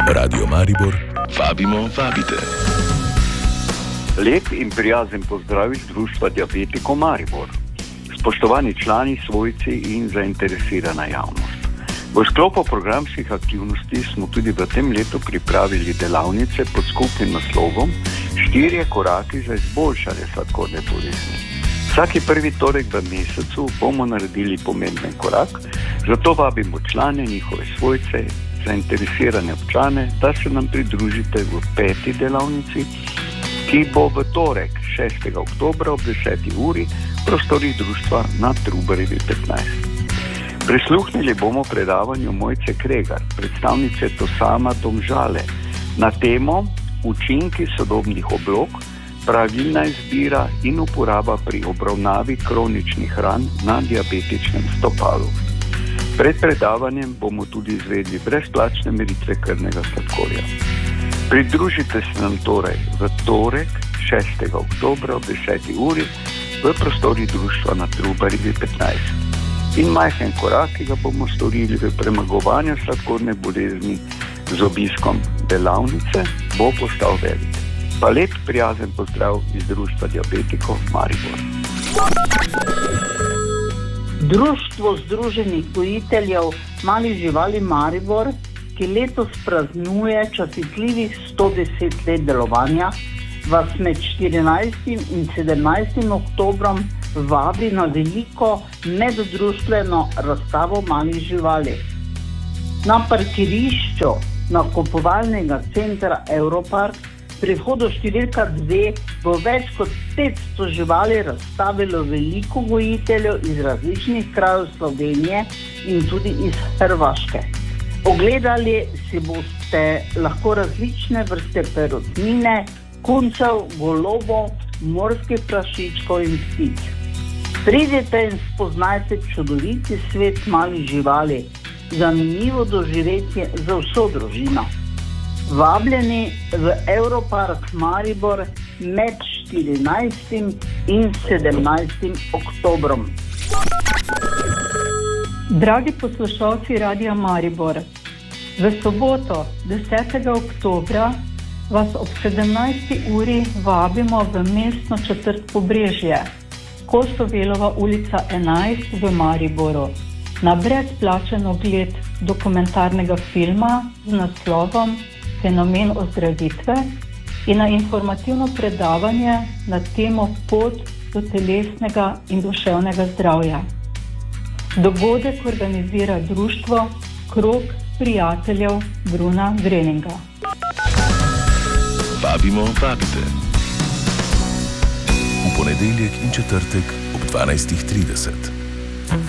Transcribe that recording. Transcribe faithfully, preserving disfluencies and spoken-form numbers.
Radio Maribor, vabimo, vabite. Lep in prijazen pozdrav iz Društva diabetikov Maribor. Spoštovani člani, svojci in zainteresirana javnost. V sklopu programskih aktivnosti smo tudi v tem letu pripravili delavnice pod skupnim naslovom Štirje koraki za izboljšanje sladkorne bolezni. Vsaki prvi torek v mesecu bomo naredili pomemben korak, zato vabimo člane, njihove svojce, zainteresirane občane, da se nam pridružite v peti delavnici, ki bo v torek šestega oktobra ob deseti uri v prostorih društva na Trubarjevi petnajst. Prisluhnili bomo predavanju Mojce Kregar, predstavnice Tosama Domžale, na temo Učinki sodobnih oblog, pravilna izbira in uporaba pri obravnavi kroničnih ran na diabetičnem stopalu. Pred predavanjem bomo tudi izvedli brezplačne meritve krvnega sladkorja. Pridružite se nam torej v torek šestega oktobra ob deseti uri v prostorih društva na Trubarjevi petnajst. In majhen korak, ki ga bomo storili v premagovanju sladkorne bolezni z obiskom delavnice, bo postal velik. Pa lep, prijazen pozdrav iz Društva diabetikov Maribor. Društvo združenih gojiteljev malih živali Maribor, ki letos praznuje častitljivih sto deset let delovanja, vas med štirinajstim in sedemnajstim oktobrom vabi na veliko meddruštveno razstavo malih živali. Na parkirišču nakupovalnega centra Europark pri vhodu številka dve bo več kot petsto živali razstavilo veliko gojiteljev iz različnih krajev Slovenije in tudi iz Hrvaške. Ogledali si boste lahko različne vrste perutnine, kuncev, golobov, morskih prašičkov in ptic. Pridite in spoznajte čudoviti svet malih živali, zanimivo doživetje za vso družino. Vabljeni v Europark Maribor med štirinajstim in sedemnajstim oktobrom. Dragi poslušalci Radia Maribor, v soboto desetega oktobra vas ob sedemnajsti uri vabimo v mestno četrt Pobrežje, Kosovelova ulica enajst v Mariboru, na brezplačen ogled dokumentarnega filma z naslovom Fenomen ozdravitve in na informativno predavanje na temo Pot do telesnega in duševnega zdravja. Dogodek organizira društvo Krog prijateljev Bruna Greninga. Vabimo, vabite. V ponedeljek in četrtek ob dvanajst trideset.